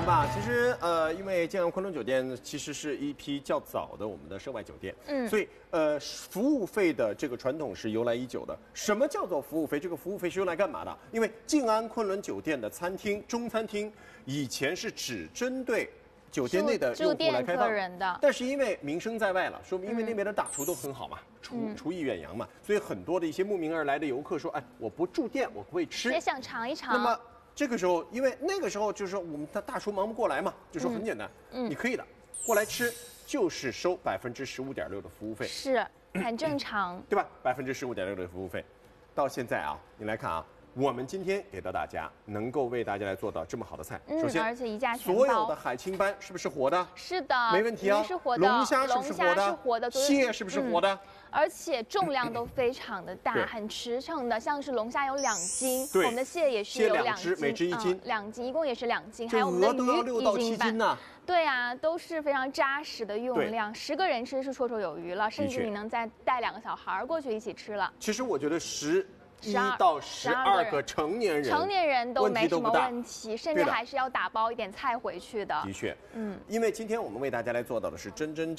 吧？其实因为建安昆仑酒店其实是一批较早的我们的涉外酒店，所以服务费的这个传统是由来已久的。什么叫做服务费？这个服务费是用来干嘛的？因为静安昆仑酒店的餐厅、中餐厅以前是只针对酒店内的用户来开放的，但是因为名声在外了，说明因为那边的大厨都很好嘛，厨艺远扬嘛，所以很多的一些慕名而来的游客说，哎，我不住店，我可以吃， 也想尝一尝。 那么这个时候，因为那个时候就是说我们的大厨忙不过来嘛，就说很简单，你可以的，过来吃就是收15.6%的服务费， 是很正常， 对吧？15.6%的服务费，到现在啊，你来看啊。我们今天给到大家，能够为大家来做到这么好的菜。首先， 而且一价全包。 所有的海青斑是不是活的？ 是的， 没问题啊。 是活的。 龙虾是不是活的？ 是活的。 蟹是不是活的？ 而且重量都非常的大，很驰骋的。像是龙虾有2斤，我们的蟹也是有2斤， 每只1斤 ，2斤，一共也是2斤。 还有我们的鱼 6到7斤呢。 对啊，都是非常扎实的用量，10个人吃是绰绰有余了，甚至你能再带2个小孩过去一起吃了。 其实我觉得11到12个成年人都没什么问题，甚至还是要打包一点菜回去的。 的确，因为今天我们为大家来做到的是真